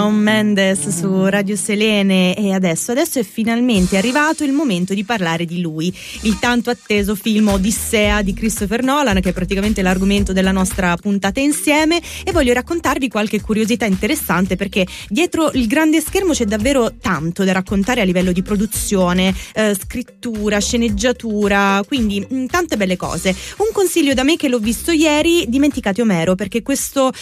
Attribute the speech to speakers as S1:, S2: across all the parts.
S1: Shawn Mendes su Radio Selene. E adesso è finalmente arrivato il momento di parlare di lui, il tanto atteso film Odissea di Christopher Nolan, che è praticamente l'argomento della nostra puntata insieme, e voglio raccontarvi qualche curiosità interessante, perché dietro il grande schermo c'è davvero tanto da raccontare a livello di produzione, scrittura, sceneggiatura, quindi tante belle cose. Un consiglio da me, che l'ho visto ieri: dimenticate Omero, perché questa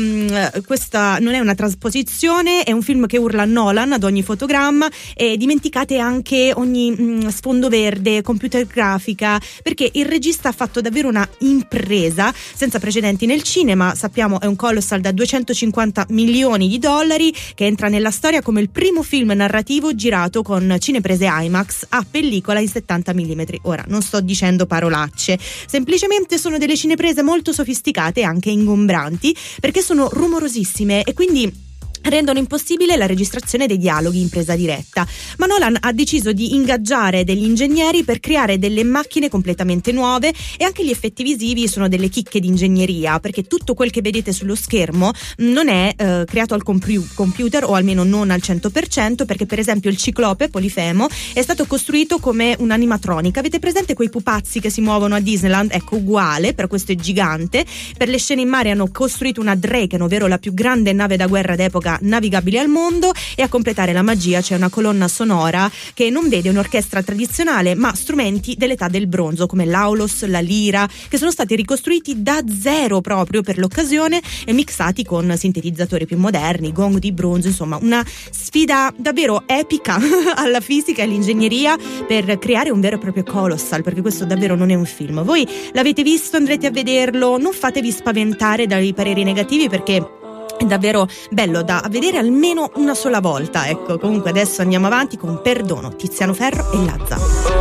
S1: non è una trasposizione, è un film che urla Nolan ad ogni fotogramma, e dimenticate anche ogni sfondo verde, computer grafica, perché il regista ha fatto davvero una impresa senza precedenti nel cinema. Sappiamo, è un colossal da $250 milioni, che entra nella storia come il primo film narrativo girato con cineprese IMAX a pellicola in 70 mm. Ora, non sto dicendo parolacce, semplicemente sono delle cineprese molto sofisticate e anche ingombranti, perché sono rumorosissime e quindi rendono impossibile la registrazione dei dialoghi in presa diretta. Ma Nolan ha deciso di ingaggiare degli ingegneri per creare delle macchine completamente nuove, e anche gli effetti visivi sono delle chicche di ingegneria, perché tutto quel che vedete sullo schermo non è creato al computer, o almeno non al 100%, perché per esempio il ciclope Polifemo è stato costruito come un'animatronica. Avete presente quei pupazzi che si muovono a Disneyland? Ecco, uguale, però questo è gigante. Per le scene in mare hanno costruito una Draken, ovvero la più grande nave da guerra d'epoca navigabile al mondo, e a completare la magia c'è una colonna sonora che non vede un'orchestra tradizionale, ma strumenti dell'età del bronzo come l'aulos, la lira, che sono stati ricostruiti da zero proprio per l'occasione e mixati con sintetizzatori più moderni, gong di bronzo. Insomma, una sfida davvero epica alla fisica e all'ingegneria per creare un vero e proprio colossal, perché questo davvero non è un film. Voi l'avete visto, andrete a vederlo, non fatevi spaventare dai pareri negativi, perché è davvero bello da vedere almeno una sola volta. Ecco, comunque adesso andiamo avanti con Perdono, Tiziano Ferro e Lazza.